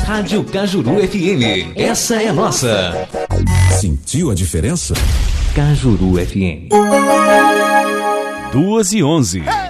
Rádio Cajuru FM. Essa é nossa. Sentiu a diferença? Cajuru FM. 2:11.